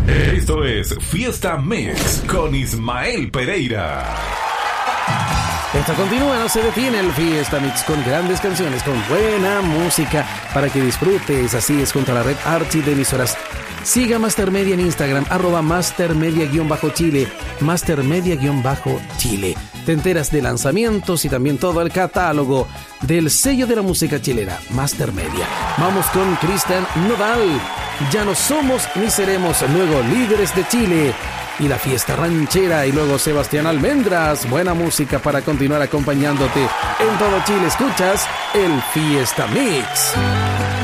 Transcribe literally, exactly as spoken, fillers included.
Esto es Fiesta Mix con Ismael Pereira. Esto continúa, no se detiene el Fiesta Mix con grandes canciones, con buena música para que disfrutes. Así es, junto a la red Archie de emisoras. Siga Mastermedia en Instagram, arroba Mastermedia-Chile, Mastermedia-Chile. Te enteras de lanzamientos y también todo el catálogo del sello de la música chilena, Mastermedia. Vamos con Cristian Nodal, Ya no somos ni seremos, luego Líderes de Chile y la Fiesta Ranchera, y luego Sebastián Almendras. Buena música para continuar acompañándote en todo Chile. Escuchas el Fiesta Mix.